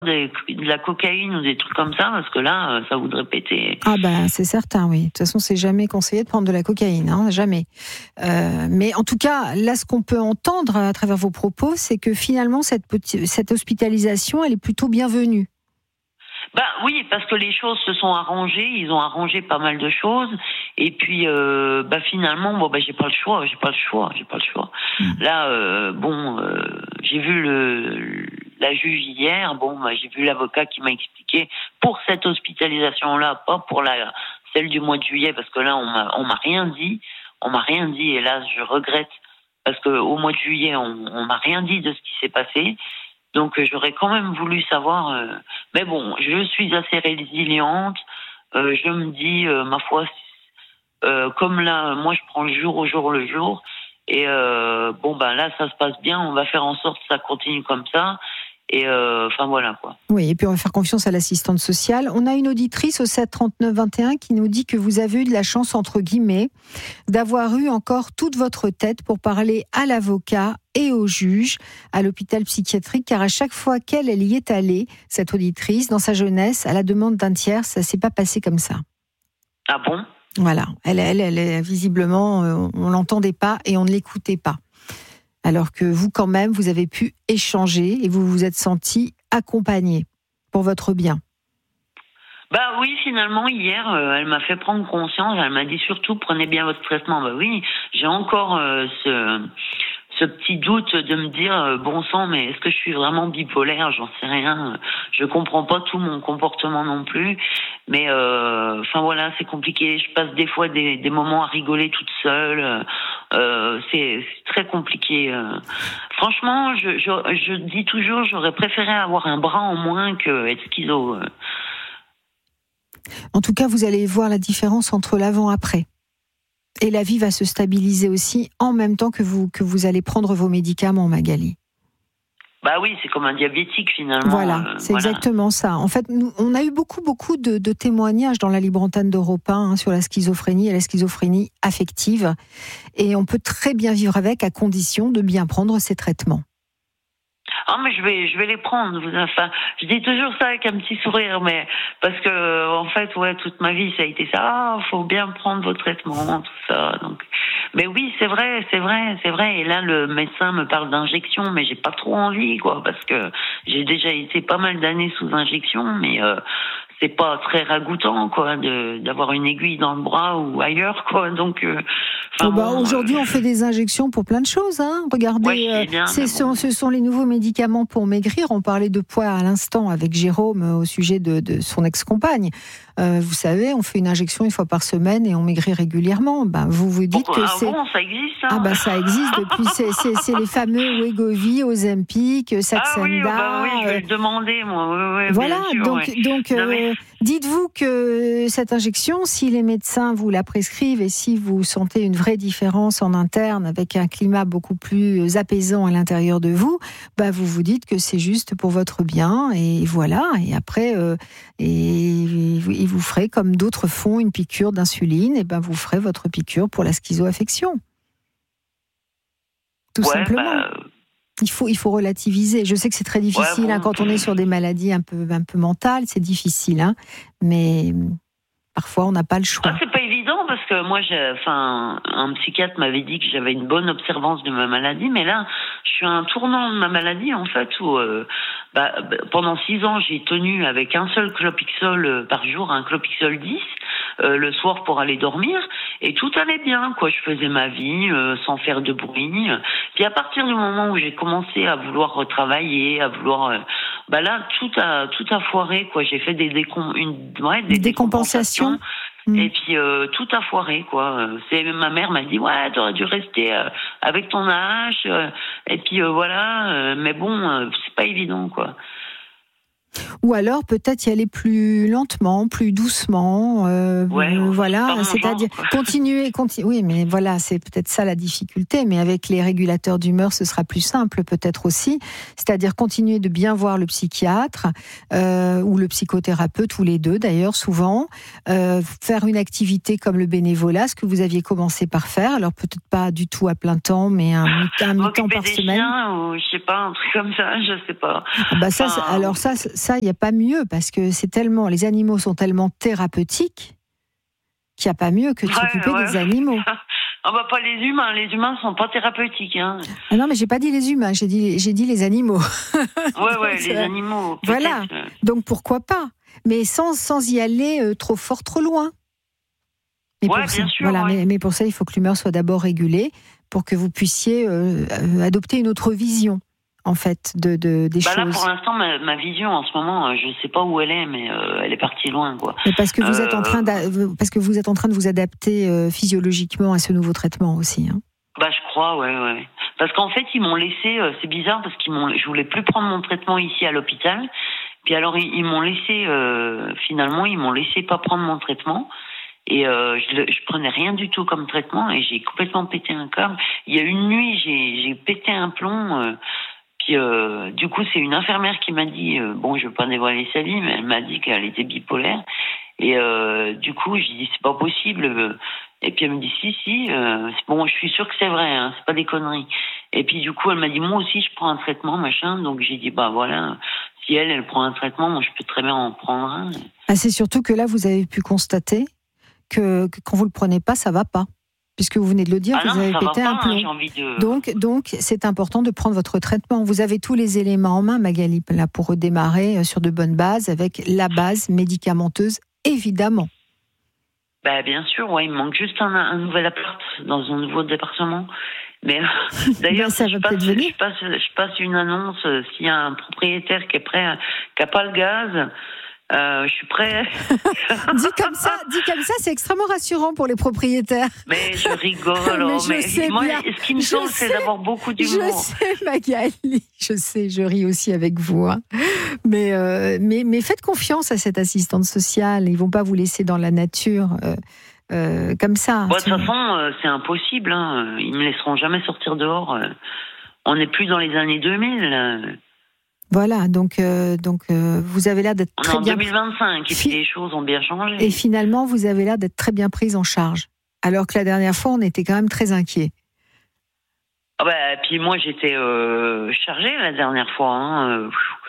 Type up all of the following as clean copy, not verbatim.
de la cocaïne ou des trucs comme ça, parce que là, ça voudrait péter. Ah ben c'est certain, oui. De toute façon, c'est jamais conseillé de prendre de la cocaïne, hein, jamais. Mais en tout cas, là, ce qu'on peut entendre à travers vos propos, c'est que finalement, cette hospitalisation, elle est plutôt bienvenue. Bah oui, parce que les choses se sont arrangées, ils ont arrangé pas mal de choses, et puis finalement, j'ai pas le choix. Là, j'ai vu la juge hier, j'ai vu l'avocat qui m'a expliqué pour cette hospitalisation-là, pas pour celle du mois de juillet, parce que là, on m'a rien dit, et là, je regrette, parce que au mois de juillet, on m'a rien dit de ce qui s'est passé. Donc j'aurais quand même voulu savoir, mais bon, je suis assez résiliente. Je me dis, ma foi, comme là, moi je prends le jour au jour le jour, et là ça se passe bien. On va faire en sorte que ça continue comme ça. Et voilà quoi. Oui, et puis on va faire confiance à l'assistante sociale. On a une auditrice au 7 39 21 qui nous dit que vous avez eu de la chance, entre guillemets, d'avoir eu encore toute votre tête pour parler à l'avocat et au juge à l'hôpital psychiatrique, car à chaque fois qu'elle y est allée, cette auditrice, dans sa jeunesse, à la demande d'un tiers, ça s'est pas passé comme ça. Ah bon ? Voilà, elle visiblement, on l'entendait pas et on ne l'écoutait pas. Alors que vous, quand même, vous avez pu échanger et vous vous êtes senti accompagné pour votre bien. Bah oui, finalement, hier, elle m'a fait prendre conscience. Elle m'a dit surtout, prenez bien votre traitement. Bah oui, j'ai encore ce petit doute de me dire, bon sang, mais est-ce que je suis vraiment bipolaire ? J'en sais rien. Je comprends pas tout mon comportement non plus. Mais c'est compliqué. Je passe des fois des moments à rigoler toute seule. C'est très compliqué. Franchement, je dis toujours, j'aurais préféré avoir un bras en moins que être schizo. En tout cas, vous allez voir la différence entre l'avant-après. Et la vie va se stabiliser aussi en même temps que vous allez prendre vos médicaments, Magali. Bah oui, c'est comme un diabétique finalement. Voilà, c'est exactement ça. En fait, on a eu beaucoup de témoignages dans la libre antenne d'Europe 1 sur la schizophrénie et la schizophrénie affective. Et on peut très bien vivre avec, à condition de bien prendre ses traitements. Ah mais je vais les prendre. Enfin, je dis toujours ça avec un petit sourire, mais parce que en fait, toute ma vie ça a été ça. Ah, faut bien prendre vos traitements, tout ça. Donc, mais oui, c'est vrai. Et là, le médecin me parle d'injection, mais j'ai pas trop envie, quoi, parce que j'ai déjà été pas mal d'années sous injection, mais c'est pas très ragoûtant, quoi, d'avoir une aiguille dans le bras ou ailleurs, quoi. Donc aujourd'hui, on fait des injections pour plein de choses, hein. Regardez, ce sont les nouveaux médicaments pour maigrir. On parlait de poids à l'instant avec Jérôme au sujet de son ex-compagne. Vous savez, on fait une injection une fois par semaine et on maigrit régulièrement. Vous dites que c'est... bon, ça existe, ça. Ah ça existe depuis, c'est les fameux Wegovy, Ozempic, Saxenda. Ah oui, je vais le demander, moi. Oui, voilà, bien sûr, dites-vous que cette injection, si les médecins vous la prescrivent et si vous sentez une vraie différence en interne avec un climat beaucoup plus apaisant à l'intérieur de vous, vous vous dites que c'est juste pour votre bien et voilà. Et après, et vous ferez comme d'autres font une piqûre d'insuline, et vous ferez votre piqûre pour la schizoaffection. Tout simplement. Il faut relativiser. Je sais que c'est très difficile quand on est sur des maladies un peu mentales, c'est difficile, hein, mais parfois on n'a pas le choix. C'est pas évident parce que moi, un psychiatre m'avait dit que j'avais une bonne observance de ma maladie, mais là, je suis à un tournant de ma maladie en fait où pendant 6 ans j'ai tenu avec un seul clopixol par jour, un clopixol 10 le soir pour aller dormir, et tout allait bien, quoi. Je faisais ma vie sans faire de bruit. Puis à partir du moment où j'ai commencé à vouloir retravailler, à vouloir là tout a foiré, quoi. J'ai fait des décompensations. Et puis tout a foiré, quoi. Ma mère m'a dit t'aurais dû rester avec ton âge. Et puis mais bon, c'est pas évident, quoi. Ou alors peut-être y aller plus lentement, plus doucement. Voilà, c'est-à-dire continuer. Oui, mais voilà, c'est peut-être ça la difficulté. Mais avec les régulateurs d'humeur, ce sera plus simple peut-être aussi. C'est-à-dire continuer de bien voir le psychiatre ou le psychothérapeute, ou les deux d'ailleurs souvent. Faire une activité comme le bénévolat, ce que vous aviez commencé par faire. Alors peut-être pas du tout à plein temps, mais un mi-temps par semaine. Chiens, ou je sais pas, un truc comme ça, je sais pas. Ça, il n'y a pas mieux, parce que les animaux sont tellement thérapeutiques qu'il n'y a pas mieux que de s'occuper des animaux. Pas les humains sont pas thérapeutiques. Hein. Ah non, mais j'ai pas dit les humains, j'ai dit les animaux. Les animaux. Voilà, donc pourquoi pas, mais sans y aller trop fort, trop loin. Bien sûr. Voilà, mais pour ça, il faut que l'humeur soit d'abord régulée pour que vous puissiez adopter une autre vision, en fait, des choses. Là, pour l'instant, ma vision, en ce moment, je ne sais pas où elle est, mais elle est partie loin, quoi. Mais parce que vous êtes en train de vous adapter physiologiquement à ce nouveau traitement aussi. Hein. Je crois, ouais. Parce qu'en fait, ils m'ont laissé, c'est bizarre, parce je voulais plus prendre mon traitement ici à l'hôpital. Puis alors, ils m'ont laissé, finalement, ils m'ont laissé pas prendre mon traitement. Et je prenais rien du tout comme traitement, et j'ai complètement pété un câble. Il y a une nuit, j'ai pété un plomb. Puis du coup, c'est une infirmière qui m'a dit, je veux pas dévoiler sa vie, mais elle m'a dit qu'elle était bipolaire. Et du coup, j'ai dit c'est pas possible. Et puis elle me dit si, je suis sûre que c'est vrai, hein, c'est pas des conneries. Et puis du coup, elle m'a dit moi aussi je prends un traitement, machin. Donc j'ai dit voilà, si elle prend un traitement, moi je peux très bien en prendre un. C'est surtout que là, vous avez pu constater que quand vous le prenez pas, ça va pas. Puisque vous venez de le dire, vous avez pété un plomb. Donc, c'est important de prendre votre traitement. Vous avez tous les éléments en main, Magali, là, pour redémarrer sur de bonnes bases, avec la base médicamenteuse, évidemment. Bien sûr, il me manque juste un nouvel appart dans un nouveau département. Mais d'ailleurs, ça je passe une annonce, s'il y a un propriétaire qui est prêt, qui n'a pas le gaz. Je suis prêt. dit comme ça, c'est extrêmement rassurant pour les propriétaires. Mais je rigole. Moi, ce qui me semble, c'est d'avoir beaucoup d'humour. Je sais, Magali. Je sais, je ris aussi avec vous. Hein. Mais faites confiance à cette assistante sociale. Ils vont pas vous laisser dans la nature comme ça. De toute façon, c'est impossible. Hein. Ils me laisseront jamais sortir dehors. On n'est plus dans les années 2000. Voilà, donc vous avez l'air d'être très bien... On est en 2025, et puis les choses ont bien changé. Et finalement, vous avez l'air d'être très bien prise en charge. Alors que la dernière fois, on était quand même très inquiets. Puis moi, j'étais chargée la dernière fois. Hein.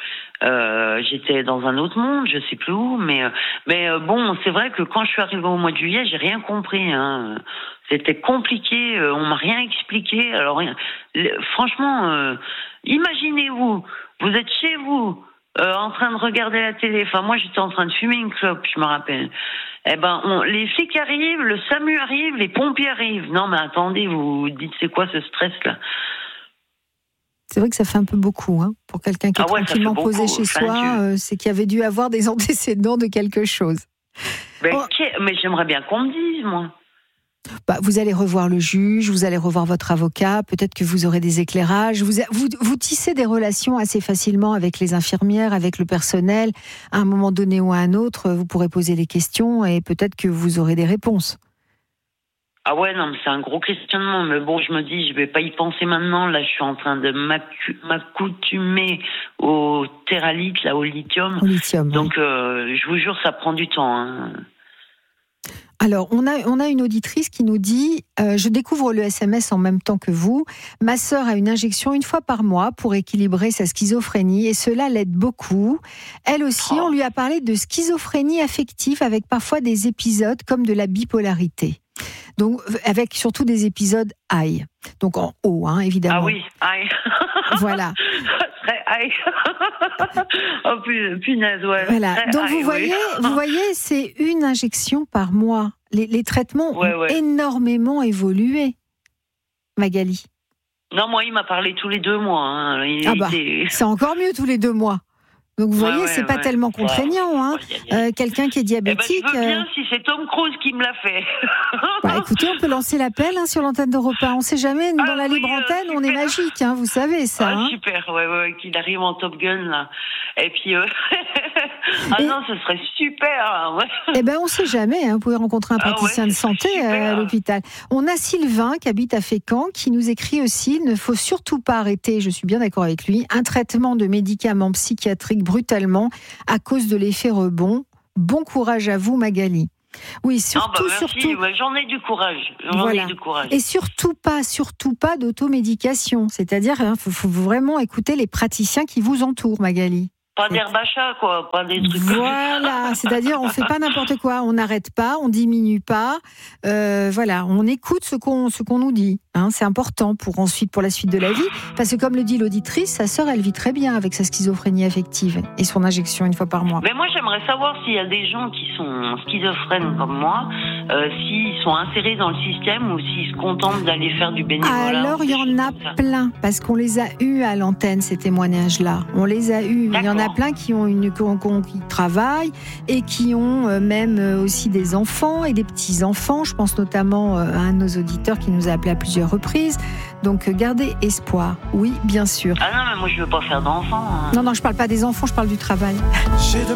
J'étais dans un autre monde, je sais plus où. Mais c'est vrai que quand je suis arrivée au mois de juillet, j'ai rien compris. Hein. C'était compliqué, on m'a rien expliqué. Alors, franchement, imaginez-vous... Vous êtes chez vous, en train de regarder la télé. Enfin, moi, j'étais en train de fumer une clope, je me rappelle. Les flics arrivent, le SAMU arrive, les pompiers arrivent. Non, mais attendez, vous dites, c'est quoi ce stress-là ? C'est vrai que ça fait un peu beaucoup, hein, pour quelqu'un qui est tranquillement posé chez soi. C'est qu'il y avait dû avoir des antécédents de quelque chose. Mais j'aimerais bien qu'on me dise, moi. Vous allez revoir le juge, vous allez revoir votre avocat, peut-être que vous aurez des éclairages. Vous tissez des relations assez facilement avec les infirmières, avec le personnel. À un moment donné ou à un autre, vous pourrez poser les questions et peut-être que vous aurez des réponses. Non, mais c'est un gros questionnement. Mais je me dis, je vais pas y penser maintenant. Là, je suis en train de m'accoutumer au Théralite, au lithium. Donc, je vous jure, ça prend du temps. Hein. Alors, on a une auditrice qui nous dit « Je découvre le SMS en même temps que vous. Ma sœur a une injection une fois par mois pour équilibrer sa schizophrénie et cela l'aide beaucoup. Elle aussi, on lui a parlé de schizophrénie affective avec parfois des épisodes comme de la bipolarité. Donc, avec surtout des épisodes high. Donc en haut, hein, évidemment. Ah oui, high. Voilà. Très high. Oh punaise, ouais. Voilà. Donc vous voyez, c'est une injection par mois. Les traitements ont énormément évolué, Magali. Non, moi, il m'a parlé tous les 2 mois. Hein. C'est encore mieux tous les 2 mois. Donc vous voyez, c'est pas tellement contraignant. Hein. Quelqu'un qui est diabétique... je veux bien si c'est Tom Cruise qui me l'a fait. Écoutez, on peut lancer l'appel sur l'antenne d'Europe 1. On sait jamais, dans la libre antenne, on est magique, hein, vous savez ça. Super, qu'il arrive en Top Gun, là. Et puis... Ah non, ce serait super. Eh ben, on ne sait jamais. Vous pouvez rencontrer un praticien de santé à l'hôpital. On a Sylvain qui habite à Fécamp qui nous écrit aussi: il ne faut surtout pas arrêter, je suis bien d'accord avec lui, un traitement de médicaments psychiatriques brutalement à cause de l'effet rebond. Bon courage à vous, Magali. Oui, surtout, surtout. J'en ai du courage. Et surtout pas d'automédication. C'est-à-dire, faut vraiment écouter les praticiens qui vous entourent, Magali. Pas d'herbe à chat, quoi. Pas des trucs. Voilà, c'est-à-dire on fait pas n'importe quoi, on n'arrête pas, on diminue pas. On écoute ce qu'on nous dit. C'est important pour la suite de la vie, parce que comme le dit l'auditrice, sa sœur, elle vit très bien avec sa schizophrénie affective et son injection une fois par mois. Mais moi, j'aimerais savoir s'il y a des gens qui sont schizophrènes comme moi, s'ils sont insérés dans le système ou s'ils se contentent d'aller faire du bénévolat. Alors, il y en a plein, parce qu'on les a eus à l'antenne, ces témoignages-là. On les a eus. Il y en a plein qui travaillent et qui ont même aussi des enfants et des petits-enfants. Je pense notamment à un de nos auditeurs qui nous a appelé à plusieurs reprises. Donc, gardez espoir. Oui, bien sûr. Ah non, mais moi, je veux pas faire d'enfants. Non, je parle pas des enfants, je parle du travail.